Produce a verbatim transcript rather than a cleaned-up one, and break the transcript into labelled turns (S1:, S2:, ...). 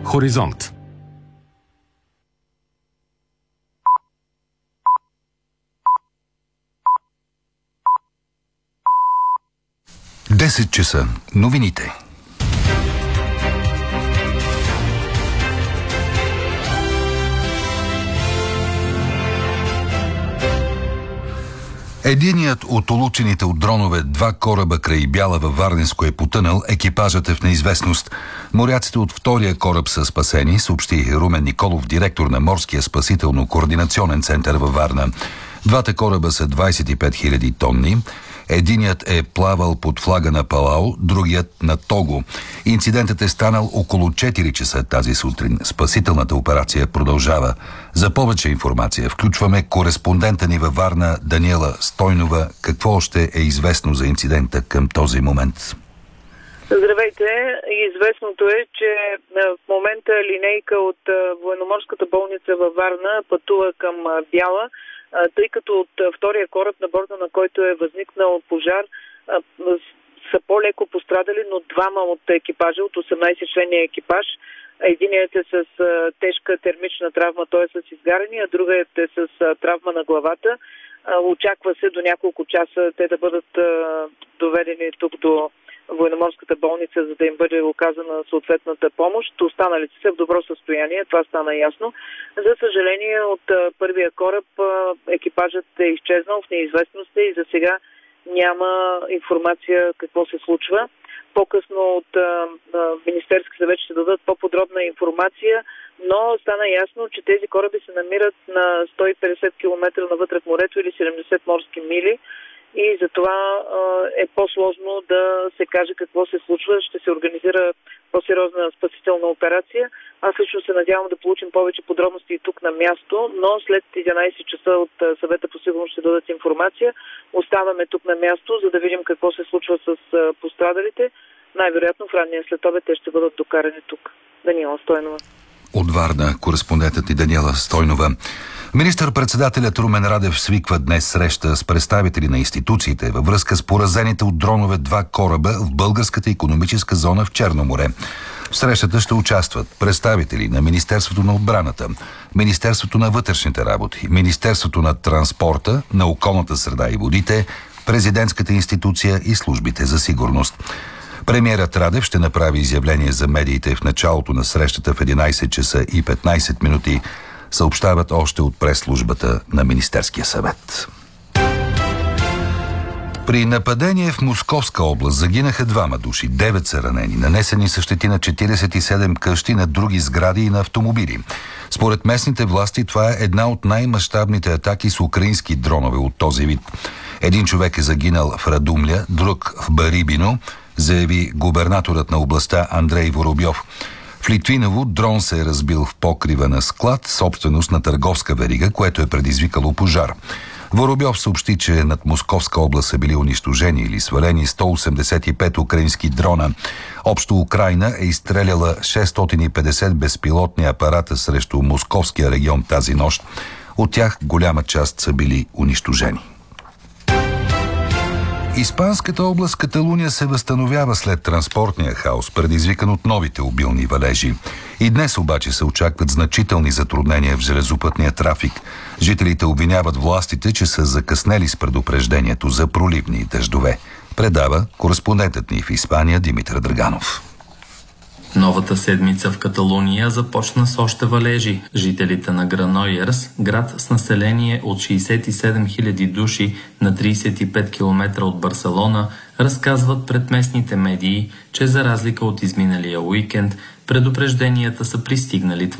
S1: Хоризонт.
S2: десет часа. Новините. Единият от улучените от дронове два кораба край Бяла във Варненско е потънал, екипажът е в неизвестност. Моряците от втория кораб са спасени, съобщи Румен Николов, директор на Морския спасително-координационен център във Варна. Двата кораба са двадесет и пет хиляди тонни. Единият е плавал под флага на Палао, другият на Того. Инцидентът е станал около четири часа тази сутрин. Спасителната операция продължава. За повече информация включваме кореспондента ни във Варна Даниела Стойнова. Какво още е известно за инцидента към този момент?
S3: Здравейте! Известното е, че в момента линейка от военноморската болница във Варна пътува към Бяла, тъй като от втория кораб, на борда на който е възникнал пожар, са по-леко пострадали, но двама от екипажа, от осемнадесет членния екипаж. Единият е с тежка термична травма, т.е. с изгаряне, а другият е с травма на главата. Очаква се до няколко часа те да бъдат доведени тук до военноморската болница, за да им бъде оказана съответната помощ. Останалите са в добро състояние, това стана ясно. За съжаление, от първия кораб екипажът е изчезнал в неизвестност и за сега няма информация какво се случва. По-късно от Министерски съвет ще дадат по-подробна информация, но стана ясно, че тези кораби се намират на сто и петдесет километра навътре в морето или седемдесет морски мили. И затова е по-сложно да се каже какво се случва. Ще се организира по-сериозна спасителна операция. Аз лично се надявам да получим повече подробности и тук на място, но след единадесет часа от Съвета по сигурност ще дадат информация. Оставаме тук на място, за да видим какво се случва с пострадалите. Най-вероятно в ранния следобед те ще бъдат докарани тук. Даниела Стойнова.
S2: От Варна кореспондентът и Даниела Стойнова. Министър-председателят Румен Радев свиква днес среща с представители на институциите във връзка с поразените от дронове два кораба в българската икономическа зона в Черно море. В срещата ще участват представители на Министерството на отбраната, Министерството на вътрешните работи, Министерството на транспорта, на околната среда и водите, президентската институция и службите за сигурност. Премиерът Радев ще направи изявление за медиите в началото на срещата в единадесет часа и петнадесет минути, съобщават още от прес-службата на Министерския съвет. При нападение в Московска област загинаха двама души, девет са ранени, нанесени са щети на четиридесет и седем къщи, на други сгради и на автомобили. Според местните власти това е една от най-мащабните атаки с украински дронове от този вид. Един човек е загинал в Радумля, друг в Барибино, заяви губернаторът на областта Андрей Воробьов. В Литвиново дрон се е разбил в покрива на склад, собственост на търговска верига, което е предизвикало пожар. Воробьов съобщи, че над Московска област са били унищожени или свалени сто осемдесет и пет украински дрона. Общо Украйна е изстреляла шестстотин и петдесет безпилотни апарата срещу Московския регион тази нощ. От тях голяма част са били унищожени. Испанската област Каталуния се възстановява след транспортния хаос, предизвикан от новите обилни валежи. И днес обаче се очакват значителни затруднения в железопътния трафик. Жителите обвиняват властите, че са закъснели с предупреждението за проливни дъждове. Предава кореспондентът ни в Испания Димитър Драганов.
S4: Новата седмица в Каталуния започна с още валежи. Жителите на Гранойерс, град с население от шейсет и седем хиляди души на тридесет и пет километра от Барселона, разказват пред местните медии, че за разлика от изминалия уикенд, предупрежденията са пристигнали